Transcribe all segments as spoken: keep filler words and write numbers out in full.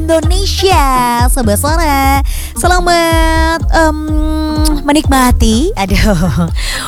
Indonesia. Sobat Suara, selamat um, menikmati aduh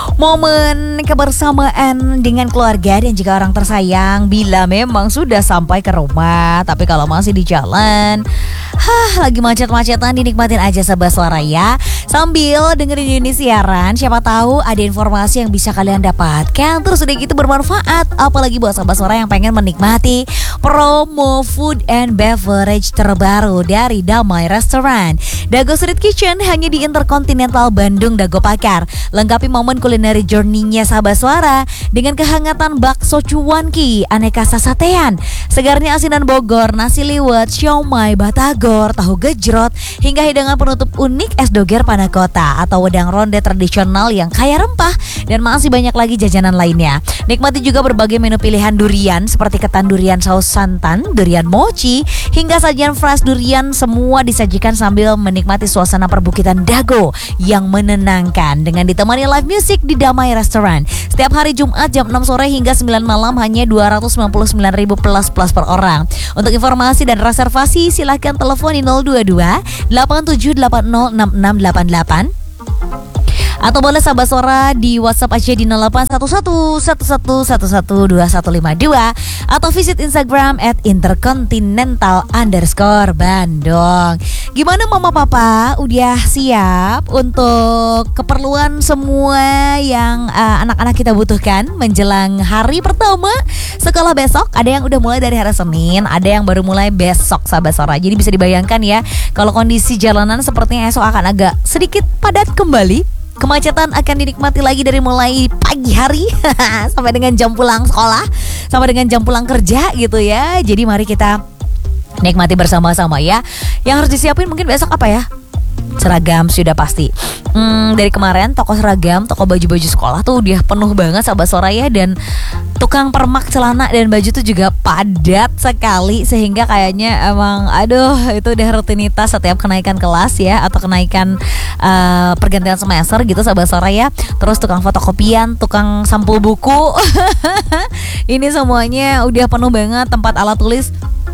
momen kebersamaan dengan keluarga dan juga orang tersayang bila memang sudah sampai ke rumah. Tapi kalau masih di jalan, hah, lagi macet-macetan, dinikmatin aja Sobat Suara ya. Sambil dengerin ini siaran, siapa tahu ada informasi yang bisa kalian dapatkan, terus udah gitu bermanfaat. Apalagi buat Sobat Suara yang pengen menikmati promo food and beverage terbaru dari Damai Restaurant. Dago Street Kitchen hanya di Intercontinental Bandung Dago Pakar. Lengkapi momen culinary journey-nya Sobat Suara dengan kehangatan bakso cuanki, aneka sasatean, segarnya asinan Bogor, nasi liwet, siomay, batagor, tahu gejrot, hingga hidangan penutup unik es doger panakota atau wedang ronde tradisional yang kaya rempah, dan masih banyak lagi jajanan lainnya. Nikmati juga berbagai menu pilihan durian seperti ketan durian saus santan, durian mochi, hingga sajian fresh durian. Semua disajikan sambil menikmati suasana perbukitan Dago yang menenangkan dengan ditemani live music di Damai Restaurant. Setiap hari Jumat jam enam sore hingga sembilan malam hanya dua ratus sembilan puluh sembilan ribu plus plus per orang. Untuk informasi dan reservasi silahkan telepon di nol dua dua delapan tujuh delapan nol enam enam delapan delapan atau boleh Sobat Suara di WhatsApp aja di nol delapan satu satu satu satu satu satu dua satu lima dua atau visit Instagram at intercontinental underscore Bandung. Gimana mama papa, udah siap untuk keperluan semua yang uh, anak-anak kita butuhkan menjelang hari pertama sekolah besok? Ada yang udah mulai dari hari Senin, ada yang baru mulai besok Sobat Suara. Jadi bisa dibayangkan ya, kalau kondisi jalanan sepertinya esok akan agak sedikit padat kembali. Kemacetan akan dinikmati lagi dari mulai pagi hari sampai dengan jam pulang sekolah, sampai dengan jam pulang kerja gitu ya. Jadi mari kita nikmati bersama-sama ya. Yang harus disiapin mungkin besok apa ya? Seragam sudah pasti. Hmm, dari kemarin toko seragam, toko baju-baju sekolah tuh udah penuh banget Sobat Suara ya. Dan tukang permak celana dan baju tuh juga padat sekali, sehingga kayaknya emang aduh itu udah rutinitas setiap kenaikan kelas ya, atau kenaikan uh, pergantian semester gitu Sobat Suara ya. Terus tukang fotokopian, tukang sampul buku ini semuanya udah penuh banget, tempat alat tulis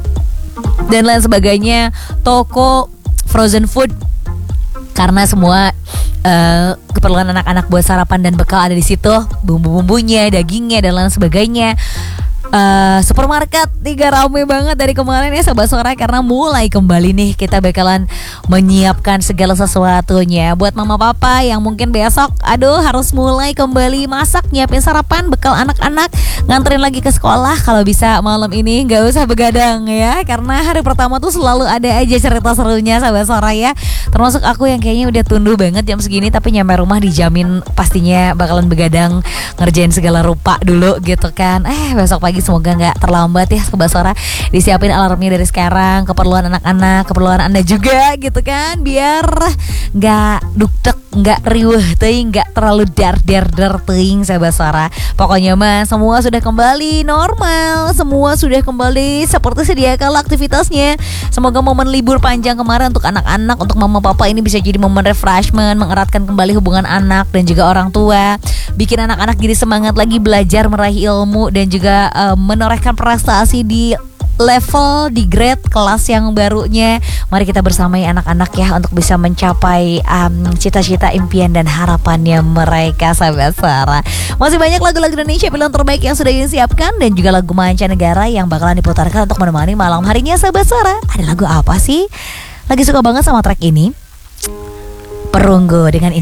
dan lain sebagainya, toko frozen food, karena semua uh, keperluan anak-anak buat sarapan dan bekal ada di situ, bumbu-bumbunya, dagingnya dan lain sebagainya. Uh, supermarket tiga rame banget dari kemarin ya Sobat Suara, karena mulai kembali nih kita bakalan menyiapkan segala sesuatunya buat mama papa yang mungkin besok aduh harus mulai kembali masak, nyiapin sarapan, bekal anak-anak, nganterin lagi ke sekolah. Kalau bisa malam ini nggak usah begadang ya, karena hari pertama tuh selalu ada aja cerita serunya Sobat Suara ya. Termasuk aku yang kayaknya udah tunduh banget jam segini, tapi nyampe rumah dijamin pastinya bakalan begadang ngerjain segala rupa dulu gitu kan. Eh besok pagi semoga nggak terlambat ya Sobat Suara. Disiapin alarmnya dari sekarang, keperluan anak-anak, keperluan Anda juga gitu kan, biar nggak duktek, nggak riuh teuing, nggak terlalu dar dar dar teuing Sobat Suara. Pokoknya mah semua sudah kembali normal, semua sudah kembali seperti sedia kala aktivitasnya. Semoga momen libur panjang kemarin untuk anak-anak, untuk mama papa ini bisa jadi momen refreshment, mengeratkan kembali hubungan anak dan juga orang tua, bikin anak-anak jadi semangat lagi belajar, meraih ilmu dan juga uh, menorehkan prestasi di level, di grade kelas yang barunya. Mari kita bersamai anak-anak ya untuk bisa mencapai um, cita-cita, impian dan harapannya mereka Sobat Suara. Masih banyak lagu-lagu Indonesia pilihan terbaik yang sudah disiapkan, dan juga lagu mancanegara yang bakalan diputarkan untuk menemani malam harinya Sobat Suara. Ada lagu apa sih? Lagi suka banget sama track ini, Perunggu dengan